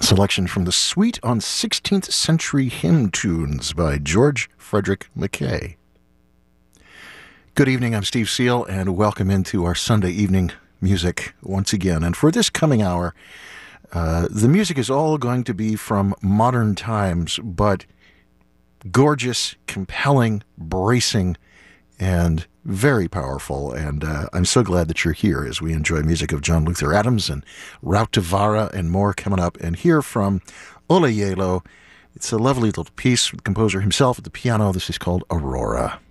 selection from the Suite on 16th Century Hymn Tunes by George Frederick Mackay. Good evening, I'm Steve Seal, and welcome into our Sunday evening music once again. And for this coming hour, the music is all going to be from modern times, but gorgeous, compelling, bracing, and very powerful. And I'm so glad that you're here as we enjoy music of John Luther Adams and Rautavaara and more coming up. And hear from Ola Yelo. It's a lovely little piece with the composer himself at the piano. This is called Aurora.